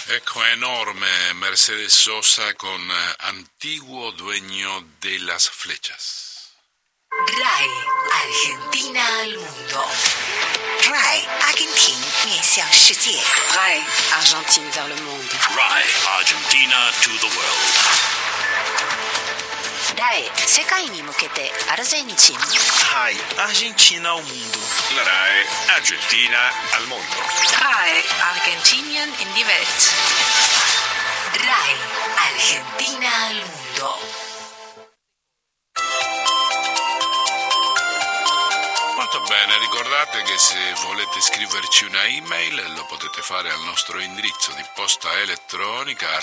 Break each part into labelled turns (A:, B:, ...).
A: Ecco, enorme Mercedes Sosa con Antiguo Dueño de las Flechas.
B: RAI Argentina al mundo. RAI Argentina 面向世界. RAI Argentine vers le monde.
C: RAI Argentina to the world.
B: RAI 世界に向けてアルゼンチン.
D: RAI Argentina al mundo.
C: La RAI Argentina al mondo.
B: RAI Argentinien in die Welt. RAI Argentina al mundo.
A: Molto bene, ricordate che se volete scriverci una email lo potete fare al nostro indirizzo di posta elettronica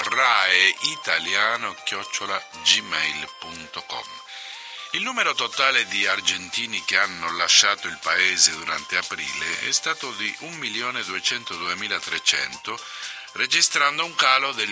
A: raeitaliano@gmail.com. Il numero totale di argentini che hanno lasciato il paese durante aprile è stato di 1.202.300, registrando un calo del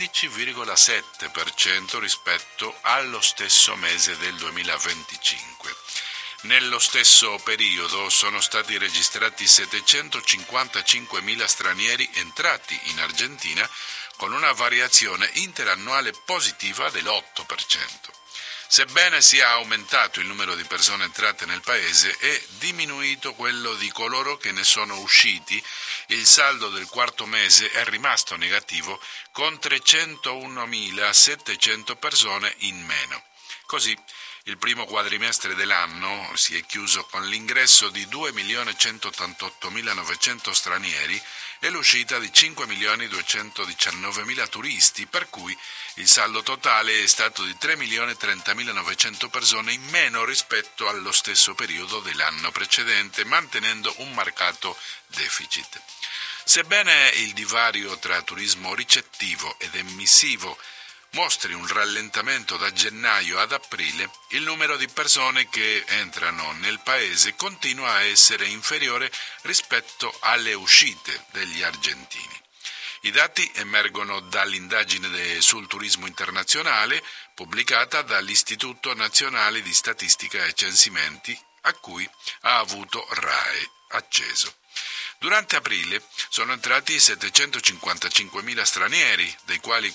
A: 15,7% rispetto allo stesso mese del 2025. Nello stesso periodo sono stati registrati 755.000 stranieri entrati in Argentina, con una variazione interannuale positiva dell'8%. Sebbene sia aumentato il numero di persone entrate nel paese, è diminuito quello di coloro che ne sono usciti. Il saldo del quarto mese è rimasto negativo, con 301.700 persone in meno. Così, il primo quadrimestre dell'anno si è chiuso con l'ingresso di 2.188.900 stranieri e l'uscita di 5.219.000 turisti, per cui il saldo totale è stato di 3.030.900 persone in meno rispetto allo stesso periodo dell'anno precedente, mantenendo un marcato deficit. Sebbene il divario tra turismo ricettivo ed emissivo mostri un rallentamento da gennaio ad aprile, il numero di persone che entrano nel paese continua a essere inferiore rispetto alle uscite degli argentini. I dati emergono dall'indagine sul turismo internazionale pubblicata dall'Istituto Nazionale di Statistica e Censimenti, a cui ha avuto RAI acceso. Durante aprile sono entrati 755.000 stranieri, dei quali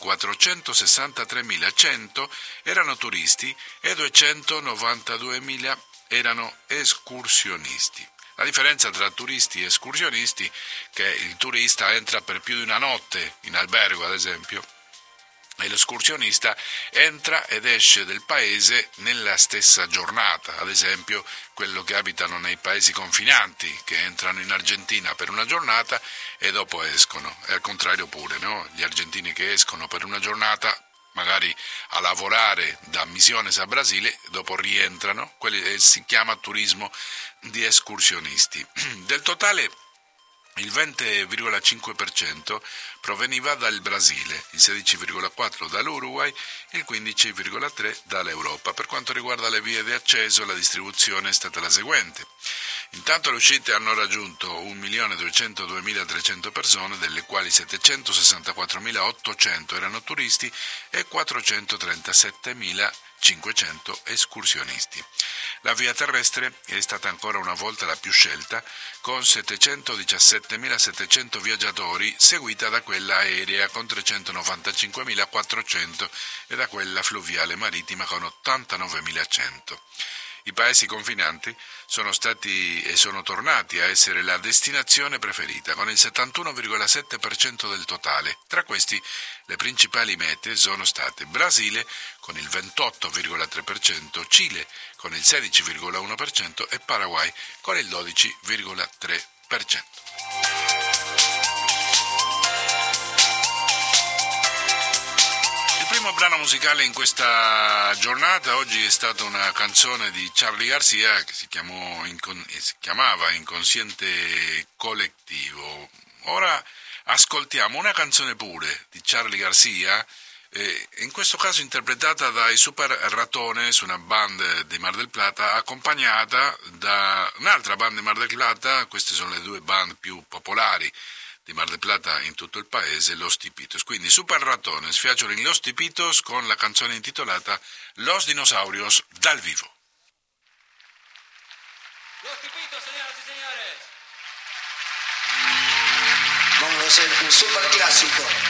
A: 463.100 erano turisti e 292.000 erano escursionisti. La differenza tra turisti e escursionisti è che il turista entra per più di una notte in albergo, ad esempio, e l'escursionista entra ed esce del paese nella stessa giornata, ad esempio quello che abitano nei paesi confinanti, che entrano in Argentina per una giornata e dopo escono, e al contrario pure, no? Gli argentini che escono per una giornata, magari a lavorare da Misiones a Brasile, dopo rientrano, si chiama turismo di escursionisti. Del totale, il 20,5% proveniva dal Brasile, il 16,4% dall'Uruguay, il 15,3% dall'Europa. Per quanto riguarda le vie di accesso, la distribuzione è stata la seguente. Intanto le uscite hanno raggiunto 1.202.300 persone, delle quali 764.800 erano turisti e 437.500 escursionisti. La via terrestre è stata ancora una volta la più scelta, con 717.700 viaggiatori, seguita da quella aerea con 395.400 e da quella fluviale marittima con 89.100. I paesi confinanti sono stati e sono tornati a essere la destinazione preferita, con il 71,7% del totale. Tra questi, le principali mete sono state Brasile con il 28,3%, Cile con il 16,1% e Paraguay con il 12,3%. Il primo brano musicale in questa giornata oggi è stata una canzone di Charly Garcia che si chiamava Inconsciente Collettivo. Ora ascoltiamo una canzone pure di Charly Garcia, in questo caso interpretata dai Super Ratones, una band di Mar del Plata, accompagnata da un'altra band di Mar del Plata. Queste sono le due band più popolari di Mar del Plata in tutto il paese, Los Tipitos. Quindi Super Ratones featuring Los Tipitos con la canzone intitolata Los Dinosaurios dal vivo.
E: Los Tipitos, señoras y señores.
F: Vamos a hacer un super clásico.